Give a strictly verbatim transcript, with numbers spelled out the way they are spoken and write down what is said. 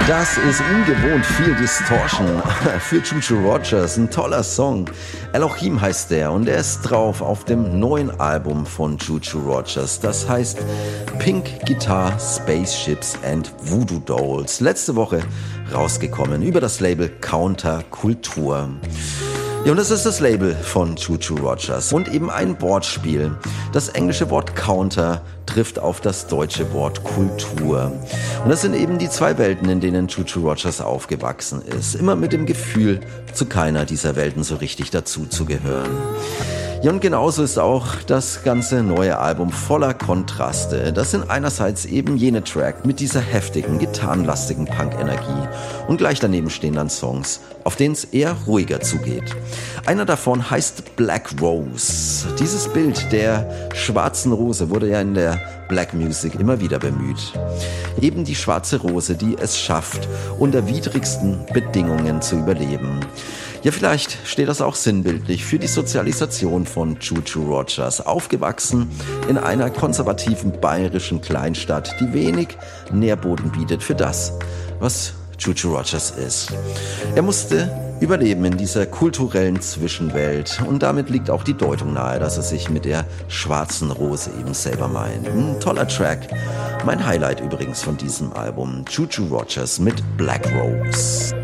Das ist ungewohnt viel Distortion für Choo Choo Rogers, ein toller Song. Elohim heißt der und er ist drauf auf dem neuen Album von Choo Choo Rogers. Das heißt Pink Guitar, Spaceships and Voodoo Dolls. Letzte Woche rausgekommen über das Label Counterkultur. Ja, und das ist das Label von Choo Choo Rogers und eben ein Wortspiel. Das englische Wort Counter trifft auf das deutsche Wort Kultur. Und das sind eben die zwei Welten, in denen Choo Choo Rogers aufgewachsen ist. Immer mit dem Gefühl, zu keiner dieser Welten so richtig dazuzugehören. Ja, und genauso ist auch das ganze neue Album voller Kontraste. Das sind einerseits eben jene Track mit dieser heftigen, gitarrenlastigen Punk-Energie und gleich daneben stehen dann Songs, auf denen es eher ruhiger zugeht. Einer davon heißt Black Rose. Dieses Bild der schwarzen Rose wurde ja in der Black Music immer wieder bemüht. Eben die schwarze Rose, die es schafft, unter widrigsten Bedingungen zu überleben. Ja, vielleicht steht das auch sinnbildlich für die Sozialisation von Choo Choo Rogers. Aufgewachsen in einer konservativen bayerischen Kleinstadt, die wenig Nährboden bietet für das, was Choo Choo Rogers ist. Er musste überleben in dieser kulturellen Zwischenwelt und damit liegt auch die Deutung nahe, dass er sich mit der schwarzen Rose eben selber meint. Ein toller Track. Mein Highlight übrigens von diesem Album, Choo Choo Rogers mit Black Rose.